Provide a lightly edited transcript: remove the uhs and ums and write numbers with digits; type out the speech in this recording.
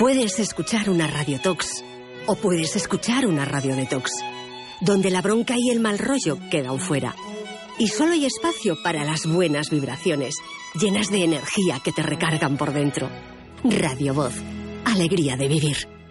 Puedes escuchar una radiotox o puedes escuchar una radiodetox, donde la bronca y el mal rollo quedan fuera. Y solo hay espacio para las buenas vibraciones, llenas de energía que te recargan por dentro. Radio Voz, alegría de vivir.